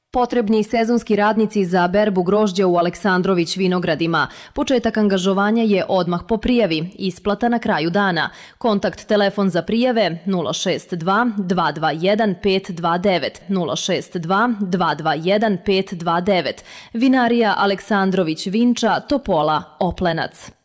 Potrebni sezonski radnici za berbu grožđa u Aleksandrović vinogradima. Početak angažovanja je odmah po prijavi, isplata na kraju dana. Kontakt telefon za prijave 062 221 529 062 221 529. Vinarija Aleksandrović Vinča, Topola, Oplenac.